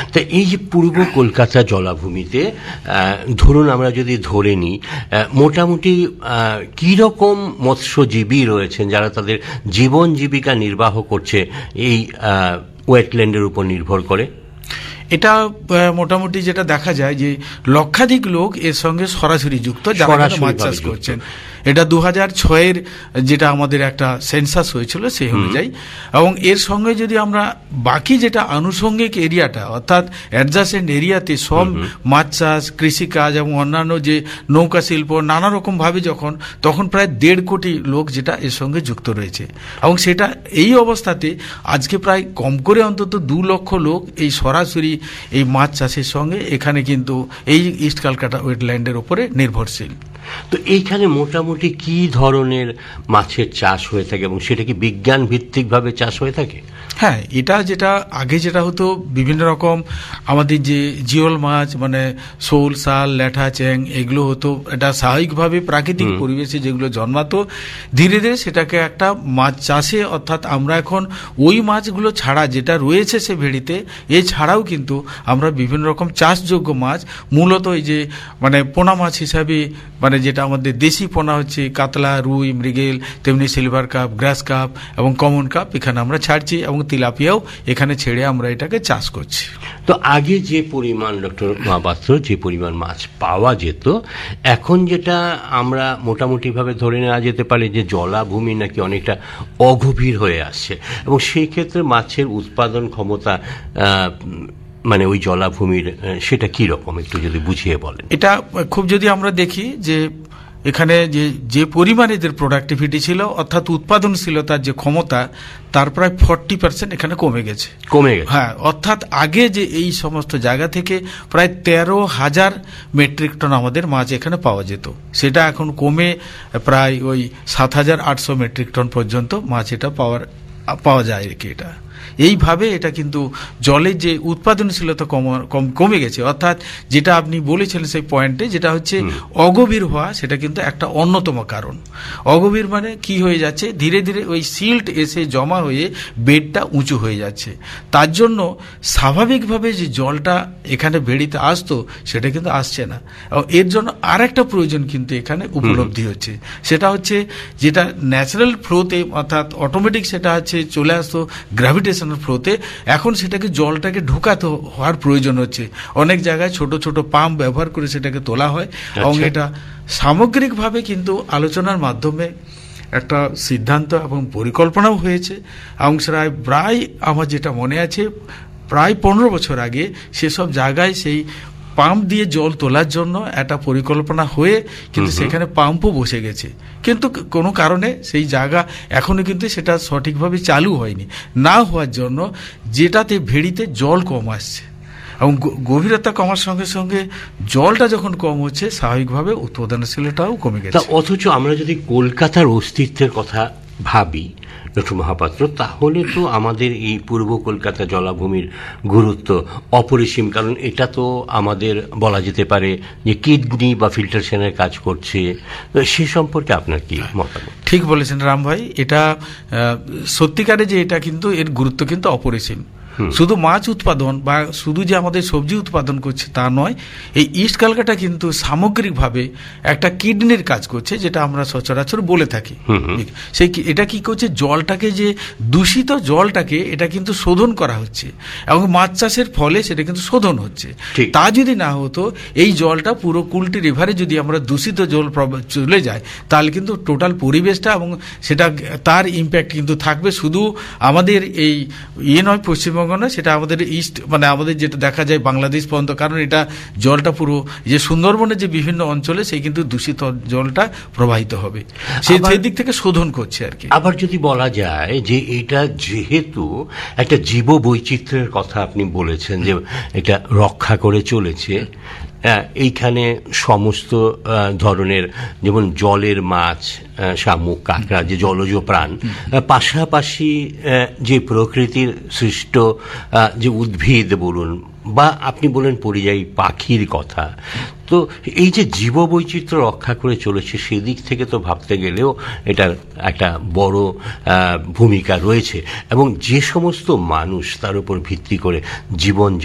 তা এই যে পূর্ব কলকাতা জলাভূমিতে ধরুন আমরা যদি ধরে নিই মোটামুটি কি রকম মৎস্যজীবী রয়েছেন যারা তাদের জীবন জীবিকা নির্বাহ করছে এই ওয়েটল্যান্ডের উপর নির্ভর করে? এটা মোটামুটি যেটা দেখা যায় যে লক্ষাধিক লোক এর সঙ্গে সরাসরি যুক্ত, যারা মাছ চাষ করছেন। এটা 2006-এর যেটা আমাদের একটা সেন্সাস হয়েছিল সেই অনুযায়ী। এবং এর সঙ্গে যদি আমরা বাকি যেটা আনুষঙ্গিক এরিয়াটা অর্থাৎ অ্যাডজাসেন্ট এরিয়াতে সব মাছ চাষ, কৃষিকাজ এবং অন্যান্য যে নৌকা শিল্প নানা রকমভাবে তখন প্রায় 1.5 কোটি লোক যেটা এর সঙ্গে যুক্ত রয়েছে। এবং সেটা এই অবস্থাতে আজকে প্রায় কম করে অন্তত 2 লক্ষ লোক এই সরাসরি এই মাছ চাষের সঙ্গে এখানে কিন্তু এই ইস্ট ক্যালকাটা ওয়েটল্যান্ডের উপরে নির্ভরশীল। তো এইখানে মোটামুটি কি ধরনের মাছের চাষ হয়ে থাকে এবং সেটা কি বিজ্ঞান ভিত্তিকভাবে চাষ হয়ে থাকে? হ্যাঁ, এটা আগে যেটা হতো বিভিন্ন রকম আমাদের যে জিওল মাছ মানে শোল, শাল, ল্যাঠা, চ্যাং এগুলো হতো। এটা স্বাভাবিকভাবে প্রাকৃতিক পরিবেশে যেগুলো জন্মাতো, ধীরে ধীরে সেটাকে একটা মাছ চাষে অর্থাৎ আমরা এখন ওই মাছগুলো ছাড়া যেটা রয়েছে সে ভেড়িতে এছাড়াও কিন্তু আমরা বিভিন্ন রকম চাষযোগ্য মাছ মূলত এই যে মানে পোনা মাছ হিসাবে মানে যেটা আমাদের দেশি পোনা হচ্ছে কাতলা, রুই, মৃগেল, তেমনি সিলভার কাপ, গ্রাস কাপ এবং কমন কাপ এখানে আমরা ছাড়ছি এবং তিলাপিয়াও এখানে ছেড়ে আমরা এটাকে চাষ করছি। তো আগে যে পরিমাণ ডক্টর মহাপাত্র যে পরিমাণ মাছ পাওয়া যেত, এখন যেটা আমরা মোটামুটিভাবে ধরে নেওয়া যেতে পারে যে জলাভূমি নাকি অনেকটা অগভীর হয়ে আসছে এবং সেই ক্ষেত্রে মাছের উৎপাদন ক্ষমতা মানে ওই জলাভূমির সেটা কি রকম একটু যদি বুঝিয়ে বলেন। এটা খুব যদি আমরা দেখি যে এখানে যে পরিমাণে এদের প্রোডাক্টিভিটি ছিল অর্থাৎ উৎপাদনশীলতার যে ক্ষমতা তার প্রায় 40% এখানে কমে গেছে। হ্যাঁ, অর্থাৎ আগে যে এই সমস্ত জায়গা থেকে প্রায় 13,000 মেট্রিক টন আমাদের মাছ এখানে পাওয়া যেত, সেটা এখন কমে প্রায় ওই 7,800 মেট্রিক টন পর্যন্ত মাছ এটা পাওয়া যায় আর কি। এইভাবে এটা কিন্তু জলের যে উৎপাদনশীলতা কমে গেছে, অর্থাৎ যেটা আপনি বলেছিলেন সেই পয়েন্টে যেটা হচ্ছে অগভীর হওয়া, সেটা কিন্তু একটা অন্যতম কারণ। অগভীর মানে কি হয়ে যাচ্ছে, ধীরে ধীরে ওই সিল্ট এসে জমা হয়ে বেডটা উঁচু হয়ে যাচ্ছে। তার জন্য স্বাভাবিকভাবে যে জলটা এখানে বেড়িতে আসতো সেটা কিন্তু আসছে না। এবং এর জন্য আর একটা প্রয়োজন কিন্তু এখানে উপলব্ধি হচ্ছে, সেটা হচ্ছে যেটা ন্যাচারাল ফ্লোতে অর্থাৎ অটোমেটিক সেটা হচ্ছে চলে আসতো গ্র্যাভিটেশনাল ফ্লোতে, এখন সেটাকে জলটাকে ঢোকাতে হওয়ার প্রয়োজন হচ্ছে। অনেক জায়গায় ছোট ছোট পাম্প ব্যবহার করে সেটাকে তোলা হয় এবং এটা সামগ্রিকভাবে কিন্তু আলোচনার মাধ্যমে একটা সিদ্ধান্ত এবং পরিকল্পনাও হয়েছে। এবং সেটা প্রায় আমার যেটা মনে আছে প্রায় 15 বছর আগে সেসব জায়গায় সেই পাম্প দিয়ে জল তোলার জন্য একটা পরিকল্পনা হয়ে কিন্তু সেখানে পাম্পও বসে গেছে, কিন্তু কোনো কারণে সেই জায়গা এখনো কিন্তু সেটা সঠিকভাবে চালু হয়নি। না হওয়ার জন্য যেটাতে ভেড়িতে জল কম আসছে এবং গভীরতা কমার সঙ্গে সঙ্গে জলটা যখন কম হচ্ছে স্বাভাবিকভাবে উৎপাদনশীলতাও কমে গেছে। অথচ আমরা যদি কলকাতার অস্তিত্বের কথা ভাবি ডক্টর মহাপাত্র, তাহলে তো আমাদের এই পূর্ব কলকাতা জলাভূমির গুরুত্ব অপরিসীম, কারণ এটা তো আমাদের বলা যেতে পারে যে কিডনি বা ফিল্টারেশনের কাজ করছে। সে সম্পর্কে আপনার কি মতামত? ঠিক বলেছেন রাম ভাই, এটা সত্যিকারে যে এটা কিন্তু এর গুরুত্ব কিন্তু অপরিসীম। শুধু মাছ উৎপাদন বা শুধু যে আমাদের সবজি উৎপাদন করছে তা নয়, এই ইস্ট ক্যালকাটা কিন্তু সামগ্রিকভাবে একটা কিডনির কাজ করছে, যেটা আমরা সচরাচর বলে থাকি। সেই এটা কি করছে, জলটাকে যে দূষিত জলটাকে এটা কিন্তু শোধন করা হচ্ছে এবং মাছ চাষের ফলে সেটা কিন্তু শোধন হচ্ছে। তা যদি না হতো, এই জলটা পুরো কুলটি রিভারে যদি আমরা দূষিত জল চলে যায় তাহলে কিন্তু টোটাল পরিবেশটা এবং সেটা তার ইম্প্যাক্ট কিন্তু থাকবে শুধু আমাদের এই নয় পশ্চিমবঙ্গ নয়, সেটা আমাদের ইস্ট মানে আমাদের যেটা দেখা যায় বাংলাদেশ পর্যন্ত, কারণ এটা জলটা পুরো যে সুন্দরবনের যে বিভিন্ন অঞ্চলে সেই কিন্তু দূষিত জলটা প্রবাহিত হবে, সেই দিক থেকে শোধন করছে আর কি। আবার যদি বলা যায় যে এটা যেহেতু একটা জীব বৈচিত্র্যের কথা আপনি বলেছেন যে এটা রক্ষা করে চলেছে, এইখানে সমস্ত ধরনের যেমন জলের মাছ, শামুক, কাঁকড়া যে জলজ প্রাণ, পাশাপাশি যে প্রকৃতির সৃষ্ট যে উদ্ভিদ বলুন বা আপনি বলেন পরিযায়ী পাখির কথা, তো এই যে জীববৈচিত্র্য রক্ষা করে চলেছে সেদিক থেকে তো ভাবতে গেলেও এটার একটা বড় ভূমিকা রয়েছে এবং যে সমস্ত মানুষ তার উপর ভিত্তি করে জীবন